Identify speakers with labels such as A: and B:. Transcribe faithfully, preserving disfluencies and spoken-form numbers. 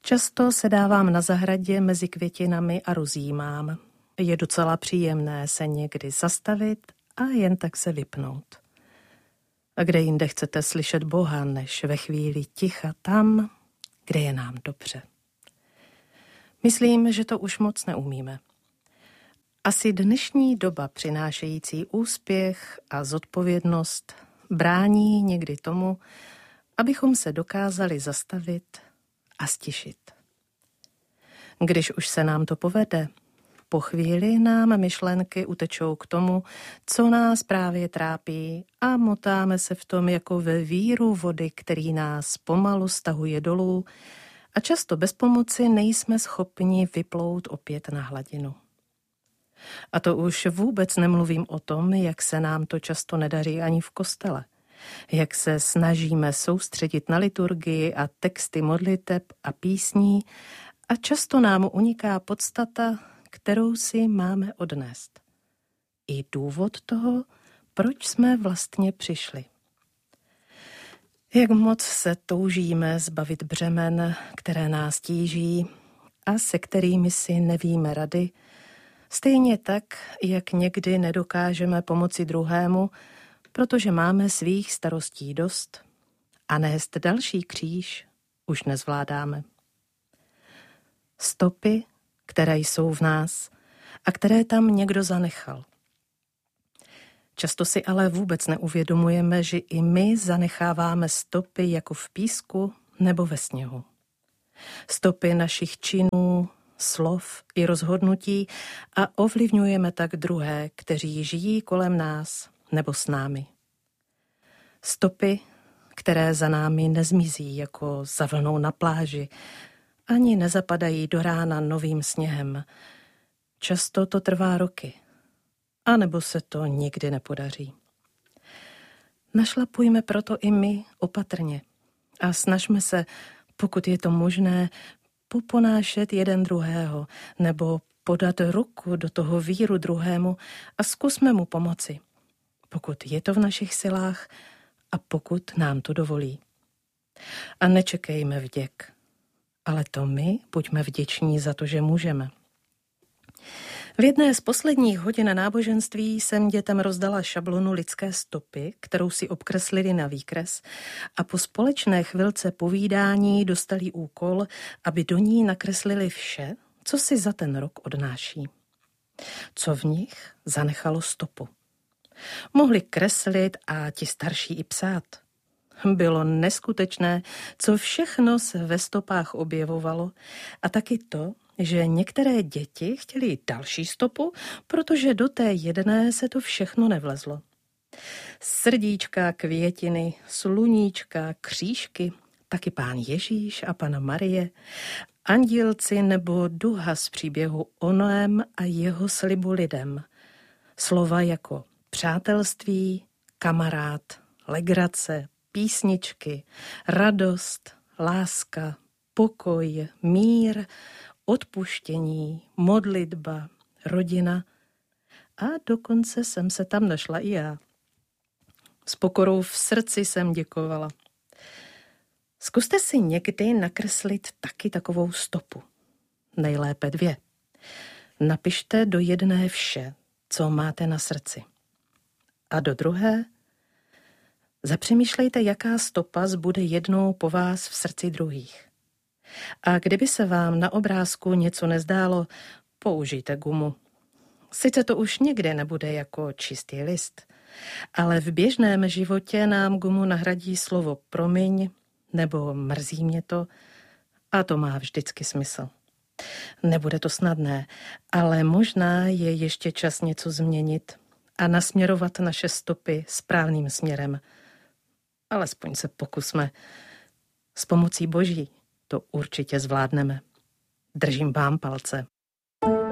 A: Často sedávám na zahradě mezi květinami a rozjímám. Je docela příjemné se někdy zastavit a jen tak se vypnout. A kde jinde chcete slyšet Boha, než ve chvíli ticha tam, kde je nám dobře. Myslím, že to už moc neumíme. Asi dnešní doba přinášející úspěch a zodpovědnost brání někdy tomu, abychom se dokázali zastavit a stišit. Když už se nám to povede, po chvíli nám myšlenky utečou k tomu, co nás právě trápí a motáme se v tom jako ve víru vody, který nás pomalu stahuje dolů a často bez pomoci nejsme schopni vyplout opět na hladinu. A to už vůbec nemluvím o tom, jak se nám to často nedaří ani v kostele. Jak se snažíme soustředit na liturgii a texty modliteb a písní a často nám uniká podstata, kterou si máme odnést. I důvod toho, proč jsme vlastně přišli. Jak moc se toužíme zbavit břemen, které nás tíží a se kterými si nevíme rady, stejně tak, jak někdy nedokážeme pomoci druhému, protože máme svých starostí dost a nést další kříž už nezvládáme. Stopy, které jsou v nás a které tam někdo zanechal. Často si ale vůbec neuvědomujeme, že i my zanecháváme stopy jako v písku nebo ve sněhu. Stopy našich činů, slov i rozhodnutí a ovlivňujeme tak druhé, kteří žijí kolem nás nebo s námi. Stopy, které za námi nezmizí jako za vlnou na pláži, ani nezapadají do rána novým sněhem. Často to trvá roky, anebo se to nikdy nepodaří. Našlapujme proto i my opatrně a snažme se, pokud je to možné, poponášet jeden druhého nebo podat ruku do toho víru druhému a zkusme mu pomoci, pokud je to v našich silách a pokud nám to dovolí. A nečekejme vděk, ale to my buďme vděční za to, že můžeme. V jedné z posledních hodin náboženství jsem dětem rozdala šablonu lidské stopy, kterou si obkreslili na výkres a po společné chvilce povídání dostali úkol, aby do ní nakreslili vše, co si za ten rok odnáší. Co v nich zanechalo stopu. Mohli kreslit a ti starší i psát. Bylo neskutečné, co všechno se ve stopách objevovalo a taky to, že některé děti chtěly další stopu, protože do té jedné se to všechno nevlezlo. Srdíčka, květiny, sluníčka, křížky, taky pán Ježíš a pana Marie, andílci nebo duha z příběhu o Noém a jeho slibu lidem. Slova jako přátelství, kamarád, legrace, písničky, radost, láska, pokoj, mír, odpuštění, modlitba, rodina a dokonce jsem se tam našla i já. S pokorou v srdci jsem děkovala. Zkuste si někdy nakreslit taky takovou stopu. Nejlépe dvě. Napište do jedné vše, co máte na srdci. A do druhé zapřemýšlejte, jaká stopa zbude jednou po vás v srdci druhých. A kdyby se vám na obrázku něco nezdálo, použijte gumu. Sice to už nikdy nebude jako čistý list, ale v běžném životě nám gumu nahradí slovo promiň nebo mrzí mě to a to má vždycky smysl. Nebude to snadné, ale možná je ještě čas něco změnit a nasměrovat naše stopy správným směrem. Alespoň se pokusme. S pomocí Boží to určitě zvládneme. Držím vám palce.